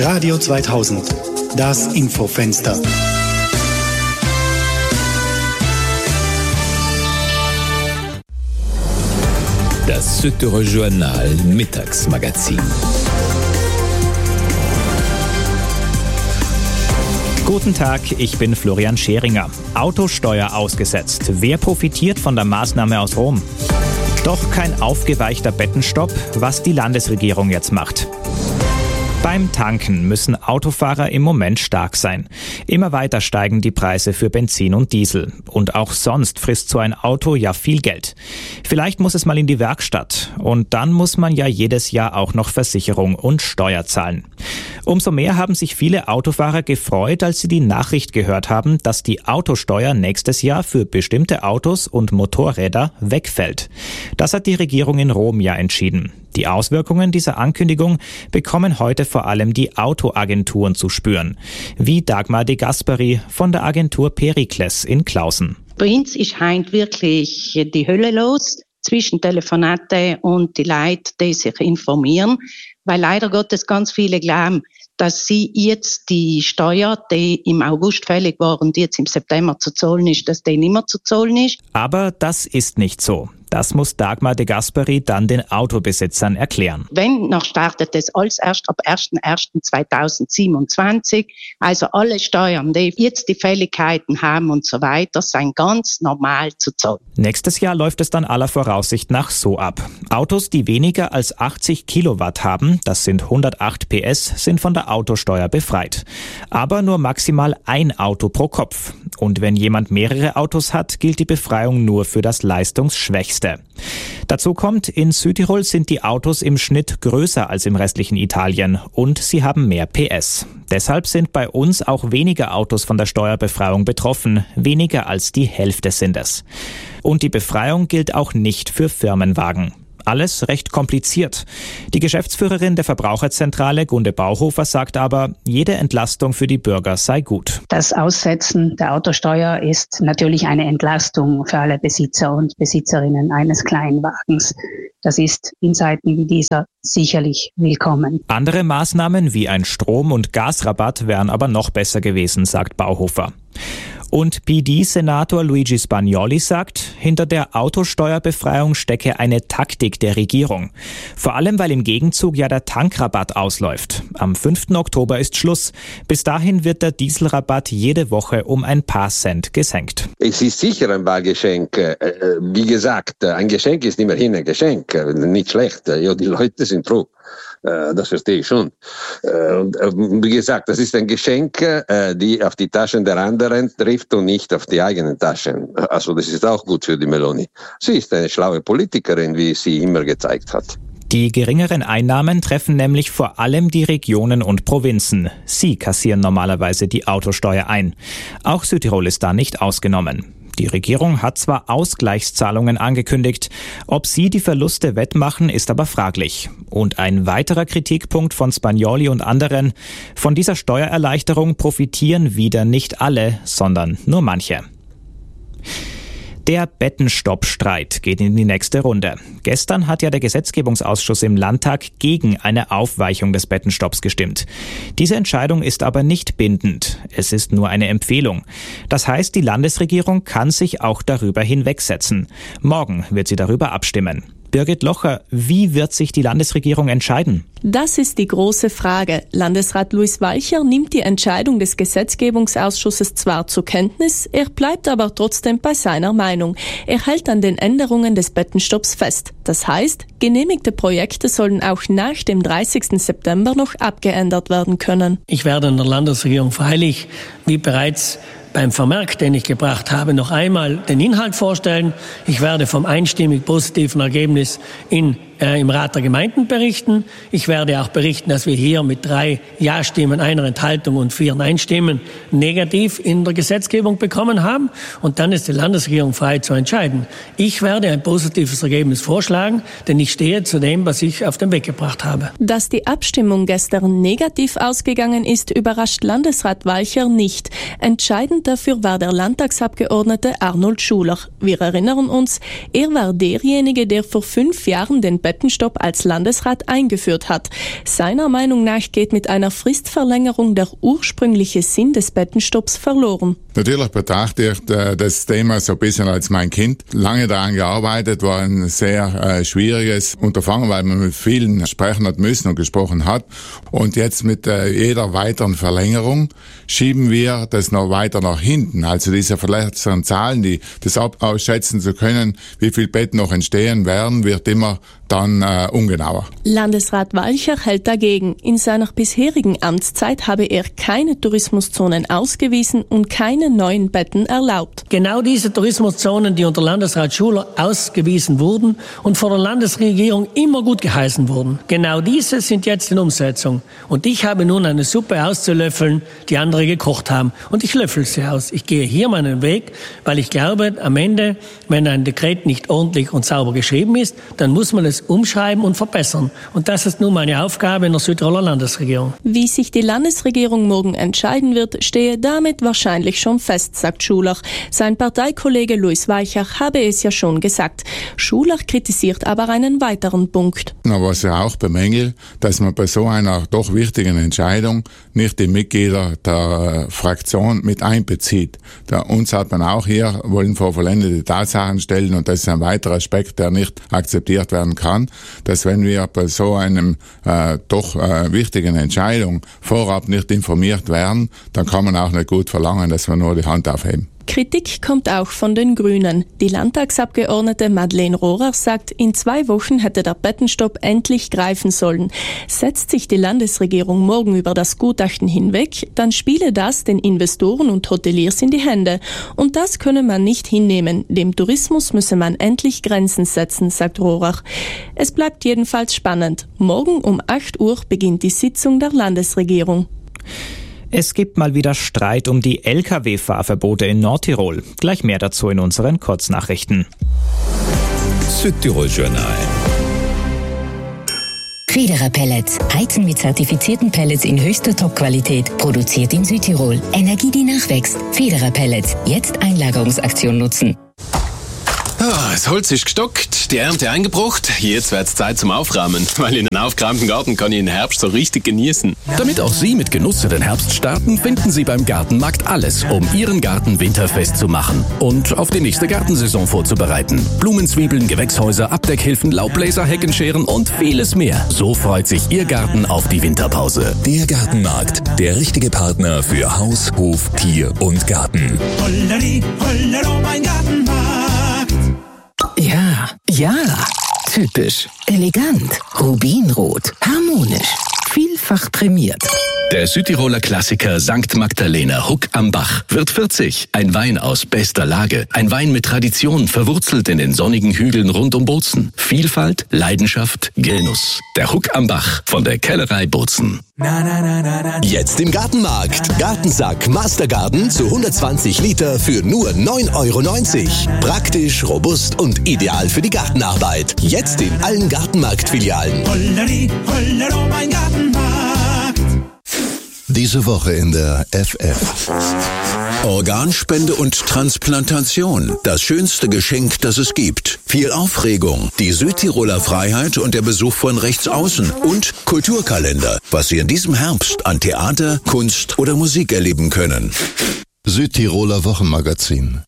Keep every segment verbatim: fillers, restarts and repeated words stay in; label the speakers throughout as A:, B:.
A: Radio zweitausend, das Infofenster.
B: Das Süddeutsche Journal Mittagsmagazin.
C: Guten Tag, ich bin Florian Scheringer. Autosteuer ausgesetzt. Wer profitiert von der Maßnahme aus Rom? Doch kein aufgeweichter Bettenstopp, was die Landesregierung jetzt macht. Beim Tanken müssen Autofahrer im Moment stark sein. Immer weiter steigen die Preise für Benzin und Diesel. Und auch sonst frisst so ein Auto ja viel Geld. Vielleicht muss es mal in die Werkstatt. Und dann muss man ja jedes Jahr auch noch Versicherung und Steuer zahlen. Umso mehr haben sich viele Autofahrer gefreut, als sie die Nachricht gehört haben, dass die Autosteuer nächstes Jahr für bestimmte Autos und Motorräder wegfällt. Das hat die Regierung in Rom ja entschieden. Die Auswirkungen dieser Ankündigung bekommen heute vor allem die Autoagenturen zu spüren. Wie Dagmar de Gasperi von der Agentur Perikles in Klausen.
D: Bei uns ist heute wirklich die Hölle los zwischen Telefonaten und die Leute, die sich informieren, weil leider Gottes ganz viele glauben, dass sie jetzt die Steuer, die im August fällig war und jetzt im September zu zahlen ist, dass die nicht mehr zu zahlen ist.
C: Aber das ist nicht so. Das muss Dagmar de Gasperi dann den Autobesitzern erklären.
D: Wenn, noch startet es alles erst ab erster erster zweitausendsiebenundzwanzig. Also alle Steuern, die jetzt die Fälligkeiten haben und so weiter, sind ganz normal zu zahlen.
C: Nächstes Jahr läuft es dann aller Voraussicht nach so ab. Autos, die weniger als achtzig Kilowatt haben, das sind hundertacht P S, sind von der Autosteuer befreit. Aber nur maximal ein Auto pro Kopf. Und wenn jemand mehrere Autos hat, gilt die Befreiung nur für das Leistungsschwächste. Dazu kommt, in Südtirol sind die Autos im Schnitt größer als im restlichen Italien und sie haben mehr P S. Deshalb sind bei uns auch weniger Autos von der Steuerbefreiung betroffen, weniger als die Hälfte sind es. Und die Befreiung gilt auch nicht für Firmenwagen. Alles recht kompliziert. Die Geschäftsführerin der Verbraucherzentrale, Gunde Bauhofer, sagt aber, jede Entlastung für die Bürger sei gut.
E: Das Aussetzen der Autosteuer ist natürlich eine Entlastung für alle Besitzer und Besitzerinnen eines Kleinwagens. Das ist in Zeiten wie dieser sicherlich willkommen.
C: Andere Maßnahmen wie ein Strom- und Gasrabatt wären aber noch besser gewesen, sagt Bauhofer. Und P D-Senator Luigi Spagnoli sagt, hinter der Autosteuerbefreiung stecke eine Taktik der Regierung. Vor allem, weil im Gegenzug ja der Tankrabatt ausläuft. Am fünften Oktober ist Schluss. Bis dahin wird der Dieselrabatt jede Woche um ein paar Cent gesenkt.
F: Es ist sicher ein Wahlgeschenk. Wie gesagt, ein Geschenk ist immerhin ein Geschenk. Nicht schlecht. Ja, die Leute sind froh. Das verstehe ich schon. Und wie gesagt, das ist ein Geschenk, die auf die Taschen der anderen trifft und nicht auf die eigenen Taschen. Also das ist auch gut für die Meloni. Sie ist eine schlaue Politikerin, wie sie immer gezeigt hat.
C: Die geringeren Einnahmen treffen nämlich vor allem die Regionen und Provinzen. Sie kassieren normalerweise die Autosteuer ein. Auch Südtirol ist da nicht ausgenommen. Die Regierung hat zwar Ausgleichszahlungen angekündigt, ob sie die Verluste wettmachen, ist aber fraglich. Und ein weiterer Kritikpunkt von Spagnoli und anderen: Von dieser Steuererleichterung profitieren wieder nicht alle, sondern nur manche. Der Bettenstopp-Streit geht in die nächste Runde. Gestern hat ja der Gesetzgebungsausschuss im Landtag gegen eine Aufweichung des Bettenstopps gestimmt. Diese Entscheidung ist aber nicht bindend. Es ist nur eine Empfehlung. Das heißt, die Landesregierung kann sich auch darüber hinwegsetzen. Morgen wird sie darüber abstimmen. Birgit Locher, wie wird sich die Landesregierung entscheiden?
G: Das ist die große Frage. Landesrat Luis Walcher nimmt die Entscheidung des Gesetzgebungsausschusses zwar zur Kenntnis, er bleibt aber trotzdem bei seiner Meinung. Er hält an den Änderungen des Bettenstopps fest. Das heißt, genehmigte Projekte sollen auch nach dem dreißigsten September noch abgeändert werden können.
H: Ich werde in der Landesregierung freilich, wie bereits beim Vermerk, den ich gebracht habe, noch einmal den Inhalt vorstellen. Ich werde vom einstimmig positiven Ergebnis in, äh, im Rat der Gemeinden berichten. Ich werde auch berichten, dass wir hier mit drei Ja-Stimmen, einer Enthaltung und vier Nein-Stimmen negativ in der Gesetzgebung bekommen haben. Und dann ist die Landesregierung frei zu entscheiden. Ich werde ein positives Ergebnis vorschlagen, denn ich stehe zu dem, was ich auf den Weg gebracht habe.
G: Dass die Abstimmung gestern negativ ausgegangen ist, überrascht Landesrat Walcher nicht. Entscheidend dafür war der Landtagsabgeordnete Arnold Schuler. Wir erinnern uns, er war derjenige, der vor fünf Jahren den Bettenstopp als Landesrat eingeführt hat. Seiner Meinung nach geht mit einer Fristverlängerung der ursprüngliche Sinn des Bettenstopps verloren.
I: Natürlich betrachte ich äh, das Thema so ein bisschen als mein Kind. Lange daran gearbeitet, war ein sehr äh, schwieriges Unterfangen, weil man mit vielen sprechen hat müssen und gesprochen hat. Und jetzt mit äh, jeder weiteren Verlängerung schieben wir das noch weiter nach hinten. Also diese verletzten Zahlen, die das ausschätzen zu können, wie viel Betten noch entstehen werden, wird immer dann äh, ungenauer.
G: Landesrat Walcher hält dagegen. In seiner bisherigen Amtszeit habe er keine Tourismuszonen ausgewiesen und keine neuen Betten erlaubt.
H: Genau diese Tourismuszonen, die unter Landesrat Schuler ausgewiesen wurden und von der Landesregierung immer gut geheißen wurden, genau diese sind jetzt in Umsetzung. Und ich habe nun eine Suppe auszulöffeln, die andere gekocht haben. Und ich löffel sie aus. Ich gehe hier meinen Weg, weil ich glaube, am Ende, wenn ein Dekret nicht ordentlich und sauber geschrieben ist, dann muss man es umschreiben und verbessern. Und das ist nun meine Aufgabe in der Südtiroler Landesregierung.
G: Wie sich die Landesregierung morgen entscheiden wird, stehe damit wahrscheinlich schon fest, sagt Schuler. Sein Parteikollege Luis Walcher habe es ja schon gesagt. Schuler kritisiert aber einen weiteren Punkt.
I: Was er auch bemängelt, dass man bei so einer doch wichtigen Entscheidung nicht die Mitglieder der Fraktion mit einbezieht. Da uns hat man auch hier, wollen vor vollendete Tatsachen stellen, und das ist ein weiterer Aspekt, der nicht akzeptiert werden kann, dass wenn wir bei so einem äh, doch äh, wichtigen Entscheidung vorab nicht informiert werden, dann kann man auch nicht gut verlangen, dass wir nur die Hand aufheben.
G: Kritik kommt auch von den Grünen. Die Landtagsabgeordnete Madeleine Rohrer sagt, in zwei Wochen hätte der Bettenstopp endlich greifen sollen. Setzt sich die Landesregierung morgen über das Gutachten hinweg, dann spiele das den Investoren und Hoteliers in die Hände. Und das könne man nicht hinnehmen. Dem Tourismus müsse man endlich Grenzen setzen, sagt Rohrer. Es bleibt jedenfalls spannend. Morgen um acht Uhr beginnt die Sitzung der Landesregierung.
C: Es gibt mal wieder Streit um die L K W-Fahrverbote in Nordtirol. Gleich mehr dazu in unseren Kurznachrichten.
B: Südtirol Journal.
J: Federer Pellets. Heizen mit zertifizierten Pellets in höchster Top-Qualität. Produziert in Südtirol. Energie, die nachwächst. Federer Pellets. Jetzt Einlagerungsaktion nutzen.
K: Ah, das Holz ist gestockt, die Ernte eingebracht. Jetzt wird's Zeit zum Aufräumen, weil in einem aufgeräumten Garten kann ich den Herbst so richtig genießen.
L: Damit auch Sie mit Genuss in den Herbst starten, finden Sie beim Gartenmarkt alles, um Ihren Garten winterfest zu machen und auf die nächste Gartensaison vorzubereiten. Blumenzwiebeln, Gewächshäuser, Abdeckhilfen, Laubbläser, Heckenscheren und vieles mehr. So freut sich Ihr Garten auf die Winterpause.
B: Der Gartenmarkt, der richtige Partner für Haus, Hof, Tier und Garten.
M: Holleri, hollero, mein Gartenmarkt.
J: Ja, ja, typisch, elegant, rubinrot, harmonisch, vielfach prämiert.
L: Der Südtiroler Klassiker Sankt Magdalena Huck am Bach wird vierzig. Ein Wein aus bester Lage. Ein Wein mit Tradition, verwurzelt in den sonnigen Hügeln rund um Bozen. Vielfalt, Leidenschaft, Genuss. Der Huck am Bach von der Kellerei Bozen.
M: Na, na, na, na, na.
N: Jetzt im Gartenmarkt. Gartensack Mastergarden zu hundertzwanzig Liter für nur neun Euro neunzig. Praktisch, robust und ideal für die Gartenarbeit. Jetzt in allen Gartenmarktfilialen.
M: Holleri, hollero, mein Gartenmarkt.
O: Diese Woche in der F F. Organspende und Transplantation. Das schönste Geschenk, das es gibt. Viel Aufregung. Die Südtiroler Freiheit und der Besuch von Rechtsaußen. Und Kulturkalender. Was Sie in diesem Herbst an Theater, Kunst oder Musik erleben können. Südtiroler Wochenmagazin.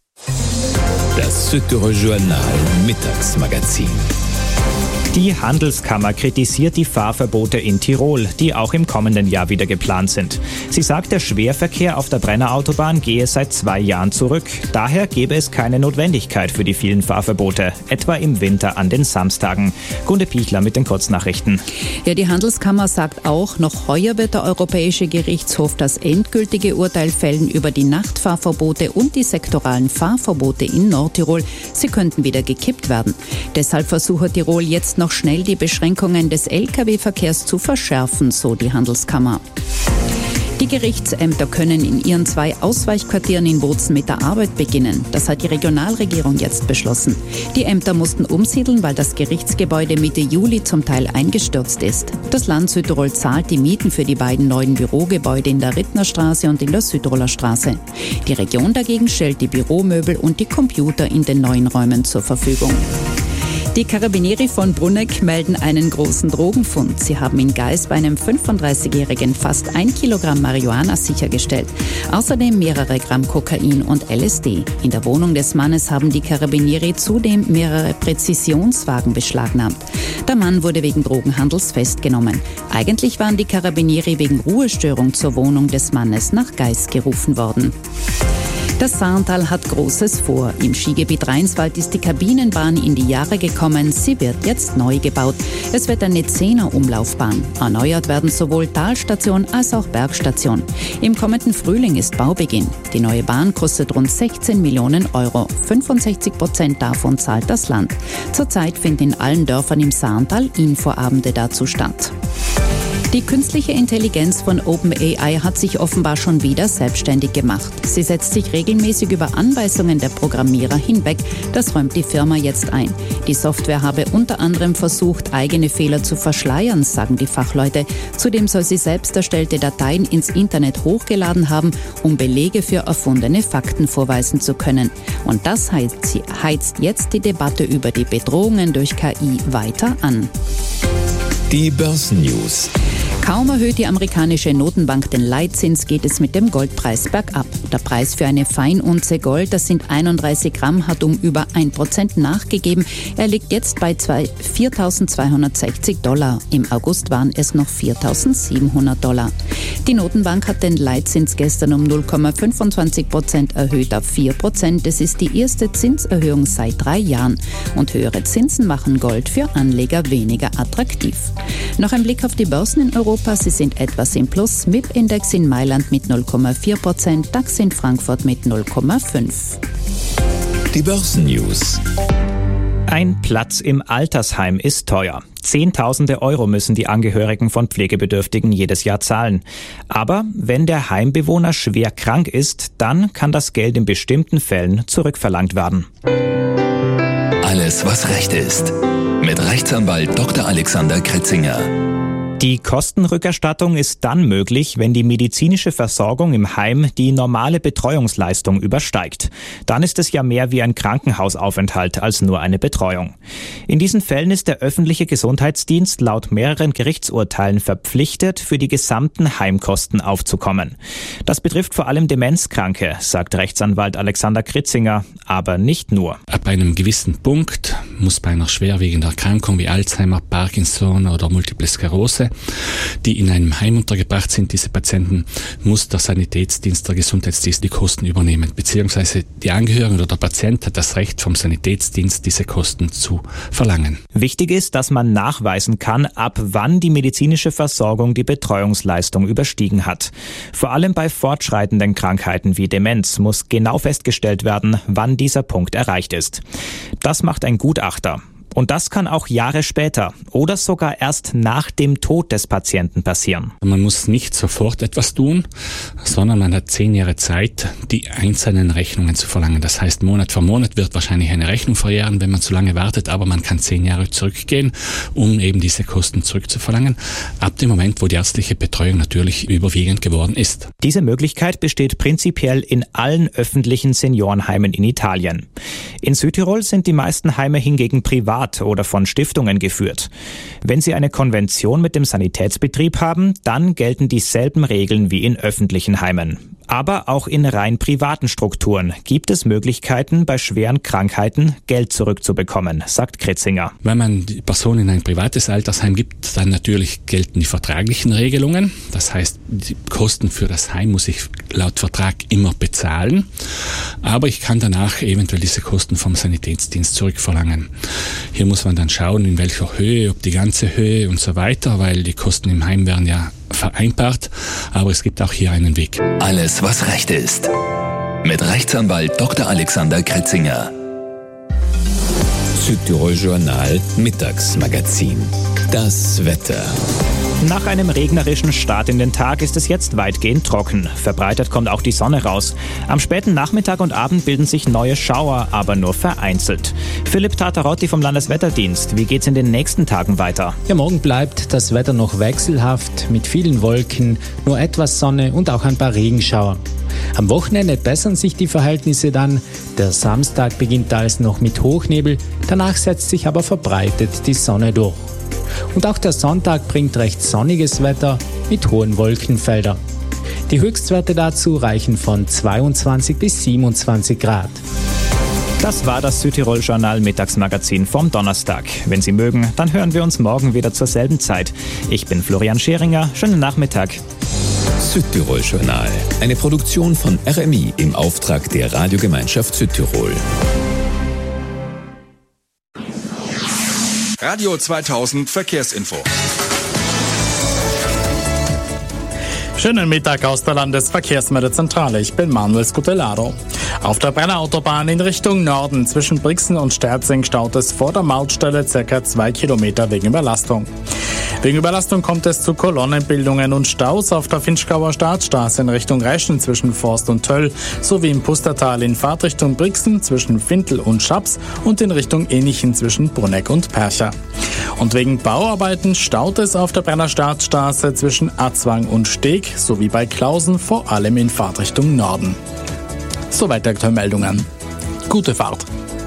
B: Das Südtirol Journal Mittagsmagazin.
C: Die Handelskammer kritisiert die Fahrverbote in Tirol, die auch im kommenden Jahr wieder geplant sind. Sie sagt, der Schwerverkehr auf der Brennerautobahn gehe seit zwei Jahren zurück. Daher gäbe es keine Notwendigkeit für die vielen Fahrverbote, etwa im Winter an den Samstagen. Gunde Pichler mit den Kurznachrichten.
P: Ja, die Handelskammer sagt auch, noch heuer wird der Europäische Gerichtshof das endgültige Urteil fällen über die Nachtfahrverbote und die sektoralen Fahrverbote in Nordtirol. Sie könnten wieder gekippt werden. Deshalb versuche Tirol jetzt noch schnell die Beschränkungen des L K W-Verkehrs zu verschärfen, so die Handelskammer. Die Gerichtsämter können in ihren zwei Ausweichquartieren in Bozen mit der Arbeit beginnen. Das hat die Regionalregierung jetzt beschlossen. Die Ämter mussten umsiedeln, weil das Gerichtsgebäude Mitte Juli zum Teil eingestürzt ist. Das Land Südtirol zahlt die Mieten für die beiden neuen Bürogebäude in der Rittnerstraße und in der Südtiroler Straße. Die Region dagegen stellt die Büromöbel und die Computer in den neuen Räumen zur Verfügung. Die Carabinieri von Bruneck melden einen großen Drogenfund. Sie haben in Gais bei einem fünfunddreißigjährigen fast ein Kilogramm Marihuana sichergestellt. Außerdem mehrere Gramm Kokain und L S D. In der Wohnung des Mannes haben die Carabinieri zudem mehrere Präzisionswagen beschlagnahmt. Der Mann wurde wegen Drogenhandels festgenommen. Eigentlich waren die Carabinieri wegen Ruhestörung zur Wohnung des Mannes nach Gais gerufen worden. Das Saartal hat Großes vor. Im Skigebiet Rheinswald ist die Kabinenbahn in die Jahre gekommen. Sie wird jetzt neu gebaut. Es wird eine Zehner-Umlaufbahn. Erneuert werden sowohl Talstation als auch Bergstation. Im kommenden Frühling ist Baubeginn. Die neue Bahn kostet rund sechzehn Millionen Euro. fünfundsechzig Prozent davon zahlt das Land. Zurzeit finden in allen Dörfern im Saartal Infoabende dazu statt. Die künstliche Intelligenz von OpenAI hat sich offenbar schon wieder selbstständig gemacht. Sie setzt sich regelmäßig über Anweisungen der Programmierer hinweg. Das räumt die Firma jetzt ein. Die Software habe unter anderem versucht, eigene Fehler zu verschleiern, sagen die Fachleute. Zudem soll sie selbst erstellte Dateien ins Internet hochgeladen haben, um Belege für erfundene Fakten vorweisen zu können. Und das heizt, heizt jetzt die Debatte über die Bedrohungen durch K I weiter an.
B: Die Börsennews.
P: Kaum erhöht die amerikanische Notenbank den Leitzins, geht es mit dem Goldpreis bergab. Der Preis für eine Feinunze Gold, das sind einunddreißig Gramm, hat um über ein Prozent nachgegeben. Er liegt jetzt bei viertausendzweihundertsechzig Dollar. Im August waren es noch viertausendsiebenhundert Dollar. Die Notenbank hat den Leitzins gestern um null Komma fünfundzwanzig Prozent erhöht auf vier Prozent. Es ist die erste Zinserhöhung seit drei Jahren. Und höhere Zinsen machen Gold für Anleger weniger attraktiv. Noch ein Blick auf die Börsen in Europa. Sie sind etwas im Plus. M I P-Index in Mailand mit null Komma vier Prozent, DAX in Frankfurt mit null Komma fünf.
B: Die Börsennews.
C: Ein Platz im Altersheim ist teuer. Zehntausende Euro müssen die Angehörigen von Pflegebedürftigen jedes Jahr zahlen. Aber wenn der Heimbewohner schwer krank ist, dann kann das Geld in bestimmten Fällen zurückverlangt werden.
B: Alles, was Recht ist. Mit Rechtsanwalt Doktor Alexander Kritzinger.
C: Die Kostenrückerstattung ist dann möglich, wenn die medizinische Versorgung im Heim die normale Betreuungsleistung übersteigt. Dann ist es ja mehr wie ein Krankenhausaufenthalt als nur eine Betreuung. In diesen Fällen ist der öffentliche Gesundheitsdienst laut mehreren Gerichtsurteilen verpflichtet, für die gesamten Heimkosten aufzukommen. Das betrifft vor allem Demenzkranke, sagt Rechtsanwalt Alexander Kritzinger, aber nicht nur.
Q: Ab einem gewissen Punkt muss bei einer schwerwiegenden Erkrankung wie Alzheimer, Parkinson oder Multiple Sklerose, die in einem Heim untergebracht sind, diese Patienten, muss der Sanitätsdienst, der Gesundheitsdienst die Kosten übernehmen, beziehungsweise die Angehörigen oder der Patient hat das Recht vom Sanitätsdienst, diese Kosten zu verlangen.
C: Wichtig ist, dass man nachweisen kann, ab wann die medizinische Versorgung die Betreuungsleistung überstiegen hat. Vor allem bei fortschreitenden Krankheiten wie Demenz muss genau festgestellt werden, wann dieser Punkt erreicht ist. Das macht ein Gutachter. Und das kann auch Jahre später oder sogar erst nach dem Tod des Patienten passieren.
Q: Man muss nicht sofort etwas tun, sondern man hat zehn Jahre Zeit, die einzelnen Rechnungen zu verlangen. Das heißt, Monat für Monat wird wahrscheinlich eine Rechnung verjähren, wenn man zu lange wartet, aber man kann zehn Jahre zurückgehen, um eben diese Kosten zurückzuverlangen, ab dem Moment, wo die ärztliche Betreuung natürlich überwiegend geworden ist.
C: Diese Möglichkeit besteht prinzipiell in allen öffentlichen Seniorenheimen in Italien. In Südtirol sind die meisten Heime hingegen privat oder von Stiftungen geführt. Wenn sie eine Konvention mit dem Sanitätsbetrieb haben, dann gelten dieselben Regeln wie in öffentlichen Heimen. Aber auch in rein privaten Strukturen gibt es Möglichkeiten, bei schweren Krankheiten Geld zurückzubekommen, sagt Kritzinger.
Q: Wenn man die Person in ein privates Altersheim gibt, dann natürlich gelten die vertraglichen Regelungen. Das heißt, die Kosten für das Heim muss ich laut Vertrag immer bezahlen. Aber ich kann danach eventuell diese Kosten vom Sanitätsdienst zurückverlangen. Hier muss man dann schauen, in welcher Höhe, ob die ganze Höhe und so weiter, weil die Kosten im Heim werden ja vereinbart, aber es gibt auch hier einen Weg.
B: Alles, was Recht ist. Mit Rechtsanwalt Doktor Alexander Kritzinger. Südtirol Journal Mittagsmagazin. Das Wetter.
C: Nach einem regnerischen Start in den Tag ist es jetzt weitgehend trocken. Verbreitet kommt auch die Sonne raus. Am späten Nachmittag und Abend bilden sich neue Schauer, aber nur vereinzelt. Philipp Tatarotti vom Landeswetterdienst. Wie geht's in den nächsten Tagen weiter?
R: Ja, morgen bleibt das Wetter noch wechselhaft mit vielen Wolken, nur etwas Sonne und auch ein paar Regenschauer. Am Wochenende bessern sich die Verhältnisse dann. Der Samstag beginnt teils noch mit Hochnebel, danach setzt sich aber verbreitet die Sonne durch. Und auch der Sonntag bringt recht sonniges Wetter mit hohen Wolkenfeldern. Die Höchstwerte dazu reichen von zweiundzwanzig bis siebenundzwanzig Grad.
C: Das war das Südtirol-Journal Mittagsmagazin vom Donnerstag. Wenn Sie mögen, dann hören wir uns morgen wieder zur selben Zeit. Ich bin Florian Scheringer. Schönen Nachmittag.
B: Südtirol-Journal. Eine Produktion von R M I im Auftrag der Radiogemeinschaft Südtirol.
S: Radio zweitausend Verkehrsinfo.
T: Schönen Mittag aus der Landesverkehrsmeldezentrale. Ich bin Manuel Scutellaro. Auf der Brenner Autobahn in Richtung Norden zwischen Brixen und Sterzing staut es vor der Mautstelle ca. zwei Kilometer wegen Überlastung. Wegen Überlastung kommt es zu Kolonnenbildungen und Staus auf der Finchgauer Staatsstraße in Richtung Reschen zwischen Forst und Töll sowie im Pustertal in Fahrtrichtung Brixen zwischen Fintel und Schaps und in Richtung Enichen zwischen Brunegg und Percha. Und wegen Bauarbeiten staut es auf der Brenner Staatsstraße zwischen Atzwang und Steg sowie bei Klausen vor allem in Fahrtrichtung Norden. Soweit die aktuellen Meldungen. Gute Fahrt!